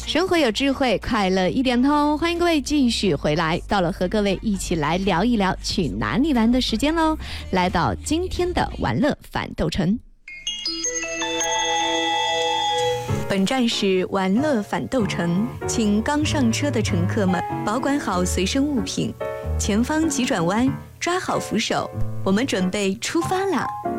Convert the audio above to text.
生活有智慧，快乐一点通。欢迎各位继续回来，到了和各位一起来聊一聊去哪里玩的时间喽。来到今天的玩乐反斗城，本站是玩乐反斗城，请刚上车的乘客们保管好随身物品，前方急转弯，抓好扶手，我们准备出发啦！